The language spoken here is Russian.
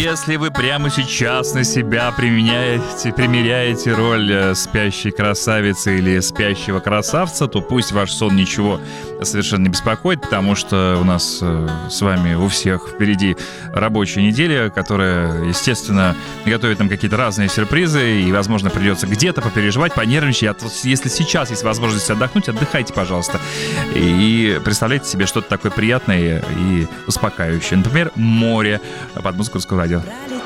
если вы прямо сейчас на себя примеряете роль спящей красавицы или спящего красавца, то пусть ваш сон ничего совершенно не беспокоит, потому что у нас с вами у всех впереди рабочая неделя, которая, естественно, готовит нам какие-то разные сюрпризы, и, возможно, придется где-то попереживать, понервничать. Если сейчас есть возможность отдохнуть, отдыхайте, пожалуйста, и представляйте себе что-то такое приятное и успокаивающее. Например, море под музыку Русского радио.